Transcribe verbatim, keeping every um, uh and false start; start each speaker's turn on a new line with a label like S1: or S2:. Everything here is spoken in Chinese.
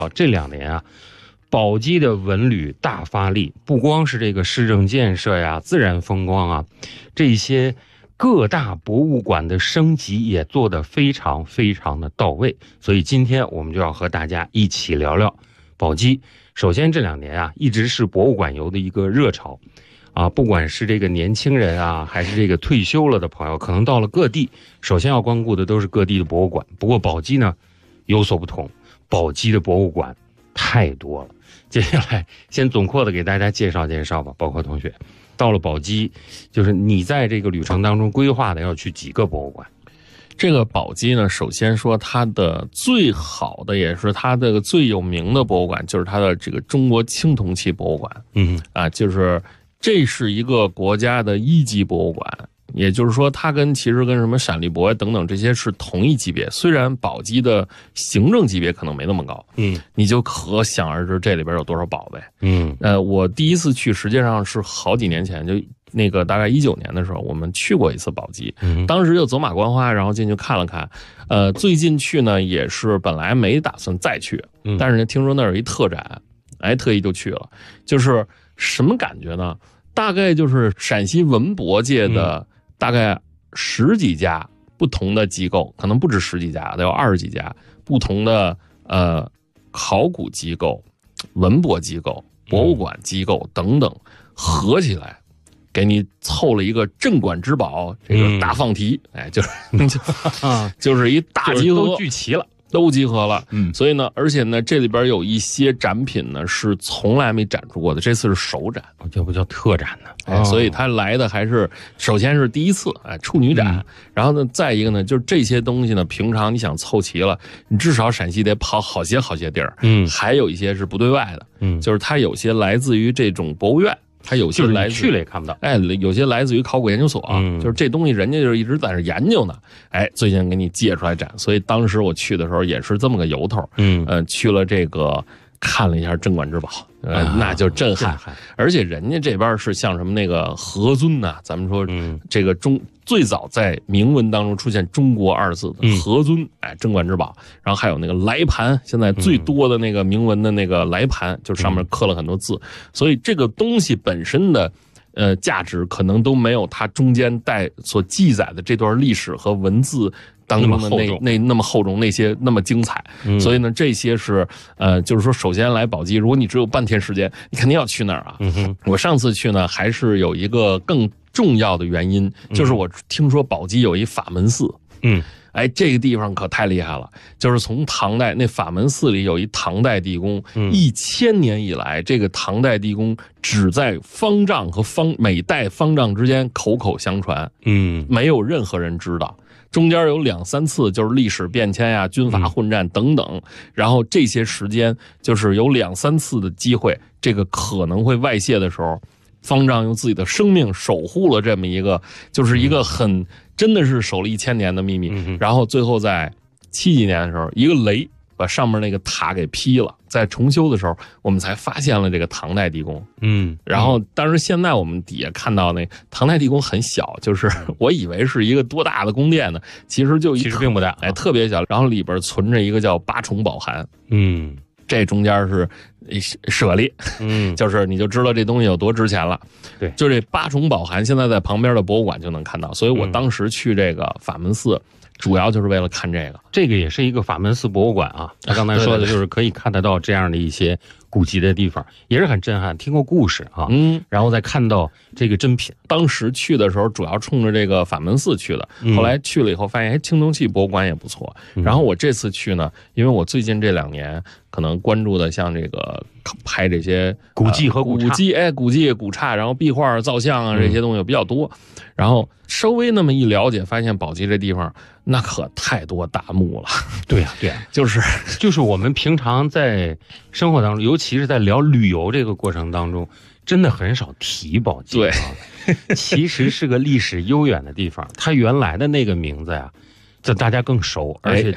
S1: 这两年啊，宝鸡的文旅大发力，不光是这个市政建设呀、自然风光啊，这些各大博物馆的升级也做得非常非常的到位。所以今天我们就要和大家一起聊聊宝鸡。首先这两年啊，一直是博物馆游的一个热潮啊，不管是这个年轻人啊，还是这个退休了的朋友，可能到了各地，首先要光顾的都是各地的博物馆。不过宝鸡呢有所不同，宝鸡的博物馆太多了。接下来先总括的给大家介绍介绍吧，包括同学到了宝鸡，就是你在这个旅程当中规划的要去几个博物馆。
S2: 这个宝鸡呢，首先说它的最好的也是它的最有名的博物馆，就是它的这个中国青铜器博物馆。
S1: 嗯
S2: 啊，就是这是一个国家的一级博物馆，也就是说它跟其实跟什么陕历博等等这些是同一级别，虽然宝鸡的行政级别可能没那么高，
S1: 嗯，
S2: 你就可想而知这里边有多少宝贝。
S1: 嗯，
S2: 呃，我第一次去实际上是好几年前，就那个大概一九年的时候，我们去过一次宝鸡，
S1: 嗯，
S2: 当时就走马观花，然后进去看了看。呃，最近去呢也是本来没打算再去，
S1: 嗯，
S2: 但是呢听说那儿有一特展，哎，特意就去了。就是什么感觉呢？大概就是陕西文博界的大概十几家不同的机构，可能不止十几家，得有二十几家不同的呃考古机构、文博机构、博物馆机构等等合起来，给你凑了一个镇馆之宝这个大放题，嗯、哎，就是就啊，就是一大集合，
S1: 都聚齐了。
S2: 都集合了，
S1: 嗯，
S2: 所以呢，而且呢，这里边有一些展品呢是从来没展出过的，这次是首展，
S1: 这不叫特展呢，
S2: 哎，哦、所以他来的还是首先是第一次，哎，处女展，嗯、然后呢，再一个呢，就是这些东西呢，平常你想凑齐了，你至少陕西得跑好些好些地儿，
S1: 嗯，
S2: 还有一些是不对外的，
S1: 嗯，
S2: 就是它有些来自于这种博物院。它有些来自
S1: 去了也看不到，
S2: 哎，有些来自于考古研究所，
S1: 嗯、
S2: 就是这东西人家就是一直在那研究呢，哎，最近给你借出来展，所以当时我去的时候也是这么个由头，
S1: 嗯，
S2: 呃，去了这个看了一下镇馆之宝，呃，啊、那就震撼，而且人家这边是像什么那个何尊呐、啊，咱们说这个中。最早在铭文当中出现中国二字的何尊，哎，镇馆之宝，然后还有那个来盘，现在最多的那个铭文的那个来盘，就上面刻了很多字，所以这个东西本身的呃价值可能都没有它中间带所记载的这段历史和文字当中的那那那么厚重，那些那么精彩，
S1: 嗯、
S2: 所以呢，这些是呃，就是说，首先来宝鸡，如果你只有半天时间，你肯定要去那儿啊。
S1: 嗯哼，
S2: 我上次去呢，还是有一个更重要的原因，就是我听说宝鸡有一法门寺，
S1: 嗯，
S2: 哎，这个地方可太厉害了，就是从唐代那法门寺里有一唐代地宫，一千年以来，这个唐代地宫只在方丈和方每代方丈之间口口相传，
S1: 嗯，
S2: 没有任何人知道。中间有两三次就是历史变迁呀、军阀混战等等，嗯、然后这些时间就是有两三次的机会，这个可能会外泄的时候，方丈用自己的生命守护了这么一个，就是一个很真的是守了一千年的秘密。
S1: 嗯、
S2: 然后最后在七几年的时候，一个雷把上面那个塔给劈了，在重修的时候，我们才发现了这个唐代地宫。
S1: 嗯，
S2: 然后当时现在我们底下看到那唐代地宫很小，就是我以为是一个多大的宫殿呢，其实就一
S1: 其实并不大，
S2: 哎，特别小。然后里边存着一个叫八重宝函，
S1: 嗯，
S2: 这中间是舍利，
S1: 嗯，
S2: 就是你就知道这东西有多值钱了。
S1: 对，
S2: 就这八重宝函，现在在旁边的博物馆就能看到。所以我当时去这个法门寺。主要就是为了看这个，
S1: 这个也是一个法门寺博物馆啊。他刚才说的就是可以看得到这样的一些古籍的地方，也是很震撼。听过故事啊，
S2: 嗯，
S1: 然后再看到这个珍品。
S2: 当时去的时候，主要冲着这个法门寺去的。后来去了以后，发现哎，青铜器博物馆也不错。
S1: 嗯、
S2: 然后我这次去呢，因为我最近这两年可能关注的像这个拍这些
S1: 古迹和古
S2: 古迹，哎，古迹、古刹，然后壁画、造像啊这些东西比较多。嗯、然后稍微那么一了解，发现宝鸡这地方。那可太多大墓了，
S1: 对呀、啊，对呀、啊，
S2: 就是
S1: 就是我们平常在生活当中，尤其是在聊旅游这个过程当中，真的很少提宝鸡。
S2: 对，
S1: 其实是个历史悠远的地方，它原来的那个名字呀，这大家更熟，而且